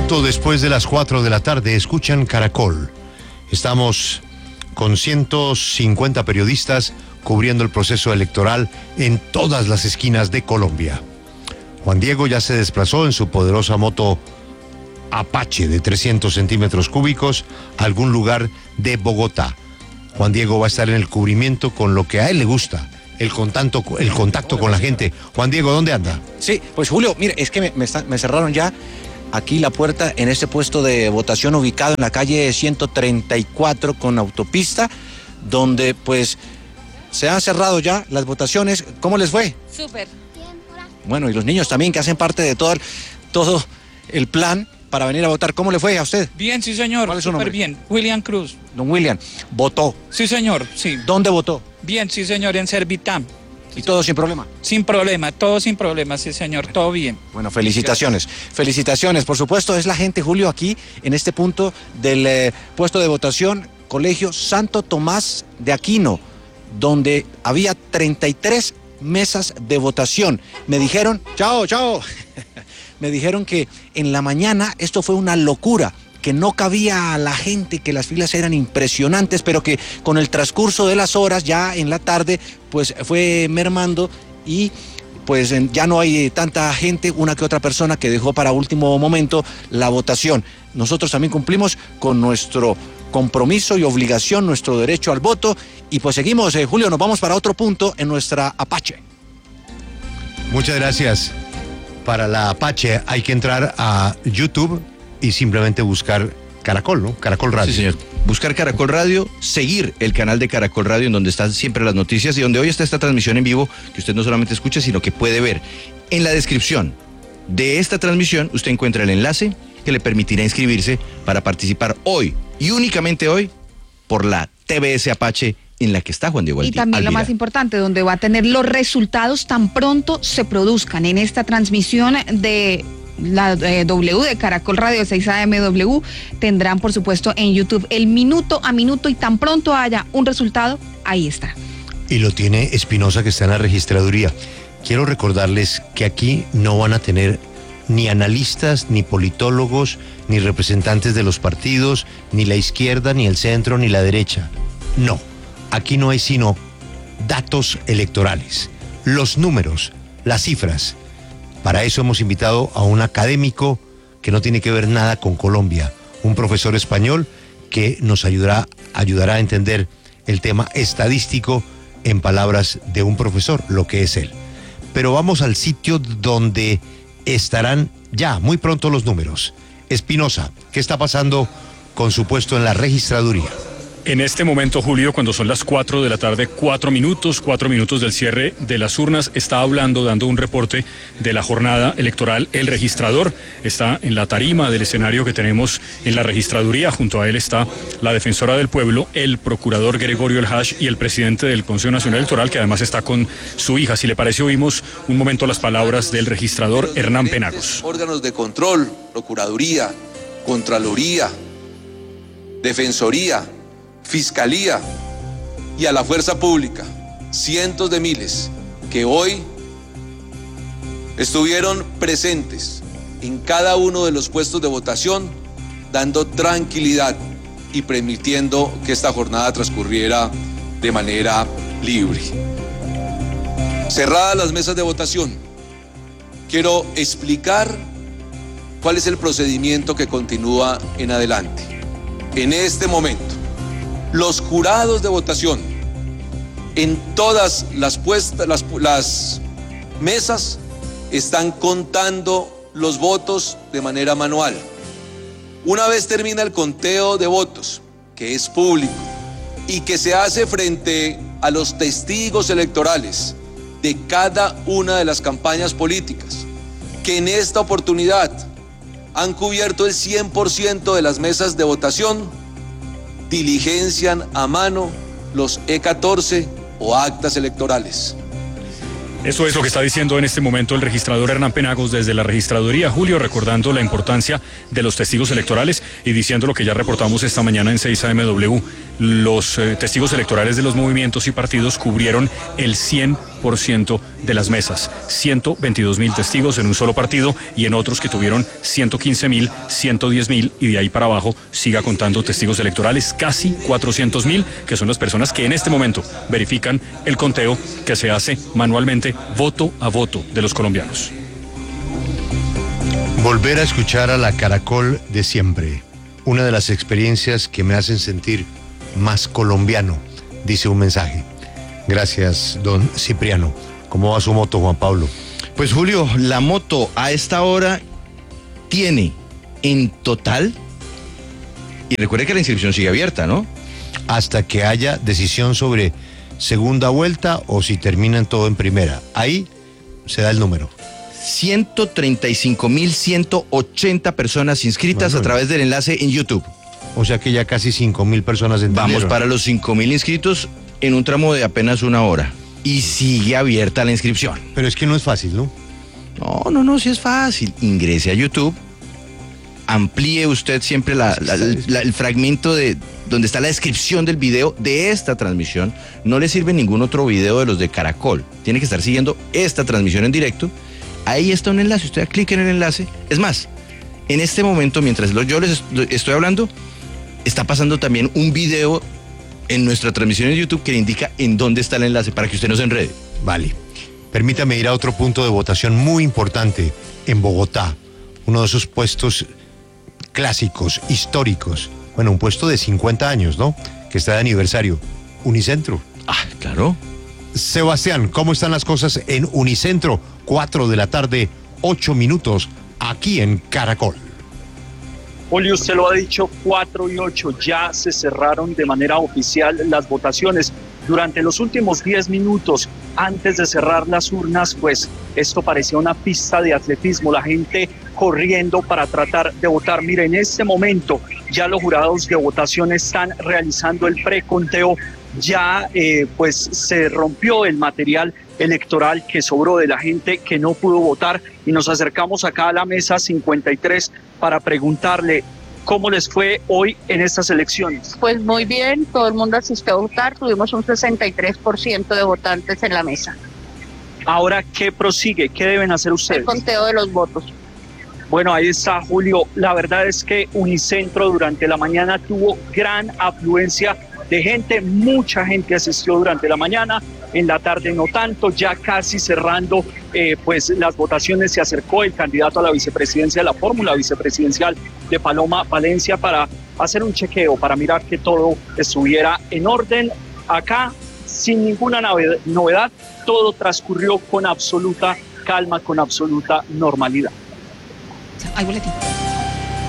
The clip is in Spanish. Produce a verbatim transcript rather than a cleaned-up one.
minuto después de las cuatro de la tarde, escuchan Caracol. Estamos con ciento cincuenta periodistas cubriendo el proceso electoral en todas las esquinas de Colombia. Juan Diego ya se desplazó en su poderosa moto Apache de trescientos centímetros cúbicos a algún lugar de Bogotá. Juan Diego va a estar en el cubrimiento con lo que a él le gusta, el contacto, el contacto con la gente. Juan Diego, ¿dónde anda? Sí, pues Julio, mire, es que me, me, está, me cerraron ya aquí la puerta en este puesto de votación ubicado en la calle ciento treinta y cuatro con autopista, donde pues se han cerrado ya las votaciones. ¿Cómo les fue? Súper. Bueno, y los niños también que hacen parte de todo el, todo el plan para venir a votar. ¿Cómo le fue a usted? Bien, sí señor, ¿Cuál es su súper nombre? bien. William Cruz. Don William, votó. Sí señor, sí. ¿Dónde votó? Bien, sí señor, en Servitam. ¿Y todo sin problema? Sin problema, todo sin problema, sí señor, todo bien. Bueno, felicitaciones. Felicitaciones, por supuesto, es la gente, Julio, aquí en este punto del eh, puesto de votación, Colegio Santo Tomás de Aquino, donde había treinta y tres mesas de votación. Me dijeron, chao, chao, me dijeron que en la mañana esto fue una locura, que no cabía a la gente, que las filas eran impresionantes, pero que con el transcurso de las horas, ya en la tarde, pues fue mermando y pues ya no hay tanta gente, una que otra persona que dejó para último momento la votación. Nosotros también cumplimos con nuestro compromiso y obligación, nuestro derecho al voto, y pues seguimos, eh, Julio, nos vamos para otro punto en nuestra Apache. Muchas gracias. Para la Apache hay que entrar a YouTube y simplemente buscar Caracol, ¿no? Caracol Radio. Sí, señor. Buscar Caracol Radio, seguir el canal de Caracol Radio en donde están siempre las noticias y donde hoy está esta transmisión en vivo que usted no solamente escucha, sino que puede ver. En la descripción de esta transmisión usted encuentra el enlace que le permitirá inscribirse para participar hoy y únicamente hoy por la T V S Apache en la que está Juan Diego Y Alvira. también lo más importante, donde va a tener los resultados tan pronto se produzcan en esta transmisión de la eh, W de Caracol Radio seis A M W, tendrán por supuesto en YouTube el minuto a minuto y tan pronto haya un resultado, ahí está. Y lo tiene Espinosa, que está en la registraduría. Quiero recordarles que aquí no van a tener ni analistas, ni politólogos, ni representantes de los partidos, ni la izquierda, ni el centro, ni la derecha. No, aquí no hay sino datos electorales, los números, las cifras. Para eso hemos invitado a un académico que no tiene que ver nada con Colombia, un profesor español que nos ayudará, ayudará a entender el tema estadístico en palabras de un profesor, lo que es él. Pero vamos al sitio donde estarán ya muy pronto los números. Espinosa, ¿qué está pasando con su puesto en la registraduría? En este momento, Julio, cuando son las cuatro de la tarde, cuatro minutos, cuatro minutos del cierre de las urnas, está hablando, dando un reporte de la jornada electoral. El registrador está en la tarima del escenario que tenemos en la registraduría. Junto a él está la defensora del pueblo, el procurador Gregorio El Hash y el presidente del Consejo Nacional Electoral, que además está con su hija. Si le parece, oímos un momento las palabras del registrador Hernán Penagos. Órganos de control, Procuraduría, Contraloría, Defensoría, Fiscalía y a la fuerza pública, cientos de miles que hoy estuvieron presentes en cada uno de los puestos de votación, dando tranquilidad y permitiendo que esta jornada transcurriera de manera libre. Cerradas las mesas de votación, quiero explicar cuál es el procedimiento que continúa en adelante. En este momento, los jurados de votación en todas las, puestas, las, las mesas están contando los votos de manera manual. Una vez termina el conteo de votos, que es público y que se hace frente a los testigos electorales de cada una de las campañas políticas, que en esta oportunidad han cubierto el cien por ciento de las mesas de votación, diligencian a mano los E catorce o actas electorales. Eso es lo que está diciendo en este momento el registrador Hernán Penagos desde la registraduría, Julio, recordando la importancia de los testigos electorales y diciendo lo que ya reportamos esta mañana en seis A M W. Los eh, testigos electorales de los movimientos y partidos cubrieron el cien por ciento de las mesas. ciento veintidós mil testigos en un solo partido y en otros que tuvieron ciento quince mil, ciento diez mil y de ahí para abajo siga contando testigos electorales, casi cuatrocientos mil, que son las personas que en este momento verifican el conteo que se hace manualmente, voto a voto de los colombianos. Volver a escuchar a la Caracol de siempre, una de las experiencias que me hacen sentir más colombiano, dice un mensaje. Gracias, don Cipriano. ¿Cómo va su moto, Juan Pablo? Pues Julio, la moto a esta hora tiene en total, y recuerde que la inscripción sigue abierta, ¿no? Hasta que haya decisión sobre segunda vuelta o si terminan todo en primera. Ahí se da el número. ciento treinta y cinco mil ciento ochenta personas inscritas Bueno, a través del enlace en YouTube. O sea que ya casi cinco mil personas entendieron. Vamos para los cinco mil inscritos en un tramo de apenas una hora. Y sigue abierta la inscripción. Pero es que no es fácil, ¿no? No, no, no, sí es fácil. Ingrese a YouTube, amplíe usted siempre la, la, la, el fragmento de donde está la descripción del video de esta transmisión. No le sirve ningún otro video de los de Caracol. Tiene que estar siguiendo esta transmisión en directo. Ahí está un enlace, usted da clic en el enlace. Es más, en este momento, mientras yo les estoy hablando, está pasando también un video en nuestra transmisión en YouTube que le indica en dónde está el enlace para que usted no se enrede. Vale. Permítame ir a otro punto de votación muy importante en Bogotá. Uno de esos puestos clásicos, históricos. Bueno, un puesto de cincuenta años, ¿no? Que está de aniversario. Unicentro. Ah, claro. Sebastián, ¿cómo están las cosas en Unicentro? Cuatro de la tarde, ocho minutos, aquí en Caracol. Julio, usted lo ha dicho, cuatro y ocho, ya se cerraron de manera oficial las votaciones. Durante los últimos diez minutos, antes de cerrar las urnas, pues esto parecía una pista de atletismo, la gente corriendo para tratar de votar. Mire, en este momento ya los jurados de votación están realizando el preconteo, ya eh, pues se rompió el material electoral que sobró de la gente que no pudo votar y nos acercamos acá a la mesa cincuenta y tres para preguntarle cómo les fue hoy en estas elecciones. Pues muy bien, todo el mundo asistió a votar, tuvimos un sesenta y tres por ciento de votantes en la mesa. Ahora, ¿qué prosigue? ¿Qué deben hacer ustedes? El conteo de los votos. Bueno, ahí está, Julio. La verdad es que Unicentro durante la mañana tuvo gran afluencia de gente, mucha gente asistió durante la mañana, en la tarde no tanto, ya casi cerrando eh, pues las votaciones se acercó el candidato a la vicepresidencia de la fórmula vicepresidencial de Paloma Valencia para hacer un chequeo, para mirar que todo estuviera en orden. Acá, sin ninguna novedad, todo transcurrió con absoluta calma, con absoluta normalidad. Hay boletín.